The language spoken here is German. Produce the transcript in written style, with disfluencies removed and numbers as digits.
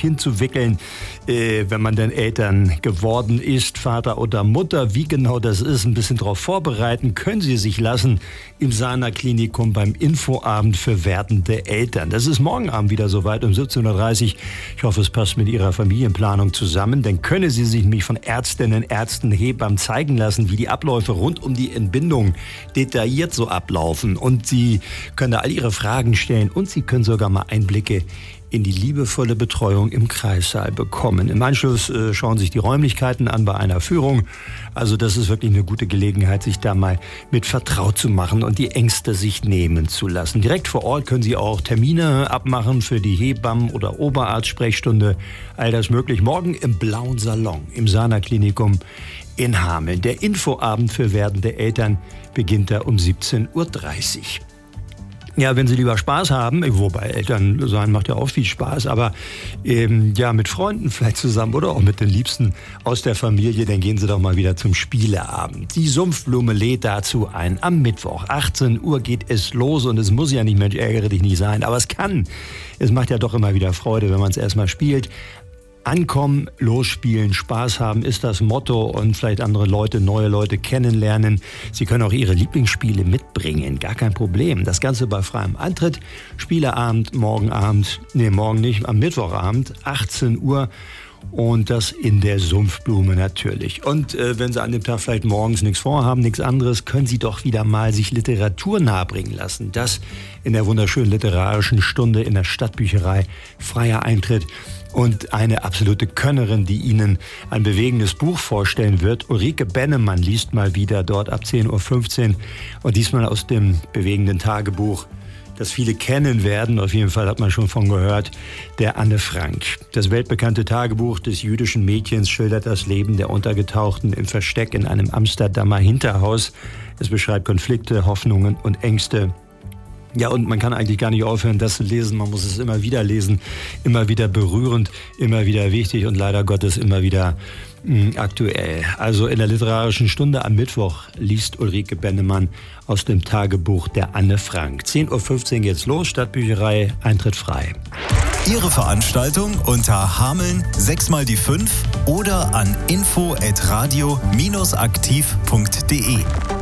hinzuwickeln, wenn man denn Eltern geworden ist, Vater oder Mutter. Wie genau das ist, ein bisschen darauf vorbereiten, können Sie sich lassen im Sana Klinikum beim Infoabend für werdende Eltern. Das ist morgen Abend wieder soweit um 17.30 Uhr. Ich hoffe, es passt mit Ihrer Familienplanung zusammen. Dann können Sie sich nämlich von Ärztinnen, Ärzten, Hebammen zeigen lassen, wie die Abläufe rund um die Entbindung detailliert so ablaufen. Und Sie können da all Ihre Fragen stellen und Sie können sogar mal Einblicke in die liebevolle Betreuung im Kreissaal bekommen. Im Anschluss schauen sich die Räumlichkeiten an bei einer Führung. Also das ist wirklich eine gute Gelegenheit, sich da mal mit vertraut zu machen und die Ängste sich nehmen zu lassen. Direkt vor Ort können Sie auch Termine abmachen für die Hebammen- oder Oberarztsprechstunde. All das möglich morgen im Blauen Salon im Sana Klinikum in Hameln. Der Infoabend für werdende Eltern beginnt da um 17.30 Uhr. Ja, wenn Sie lieber Spaß haben, wobei Eltern sein macht ja auch viel Spaß, aber ja, mit Freunden vielleicht zusammen oder auch mit den Liebsten aus der Familie, dann gehen Sie doch mal wieder zum Spieleabend. Die Sumpfblume lädt dazu ein. Am Mittwoch, 18 Uhr geht es los und es muss ja nicht, Mensch, ärgere dich nicht sein, aber es kann. Es macht ja doch immer wieder Freude, wenn man es erstmal spielt. Ankommen, losspielen, Spaß haben ist das Motto und vielleicht andere Leute, neue Leute kennenlernen. Sie können auch Ihre Lieblingsspiele mitbringen, gar kein Problem. Das Ganze bei freiem Eintritt. Spieleabend, morgen nicht, am Mittwochabend, 18 Uhr. Und das in der Sumpfblume natürlich. Und wenn Sie an dem Tag vielleicht morgens nichts vorhaben, nichts anderes, können Sie doch wieder mal sich Literatur nahebringen lassen. Das in der wunderschönen literarischen Stunde in der Stadtbücherei. Freier Eintritt. Und eine absolute Könnerin, die Ihnen ein bewegendes Buch vorstellen wird. Ulrike Bennemann liest mal wieder dort ab 10.15 Uhr. Und diesmal aus dem bewegenden Tagebuch, das viele kennen werden, auf jeden Fall hat man schon von gehört, der Anne Frank. Das weltbekannte Tagebuch des jüdischen Mädchens schildert das Leben der Untergetauchten im Versteck in einem Amsterdamer Hinterhaus. Es beschreibt Konflikte, Hoffnungen und Ängste. Ja, und man kann eigentlich gar nicht aufhören, das zu lesen. Man muss es immer wieder lesen, immer wieder berührend, immer wieder wichtig und leider Gottes immer wieder aktuell. Also in der literarischen Stunde am Mittwoch liest Ulrike Bennemann aus dem Tagebuch der Anne Frank. 10.15 Uhr geht's los, Stadtbücherei, Eintritt frei. Ihre Veranstaltung unter Hameln 6x5 oder an info@radio-aktiv.de.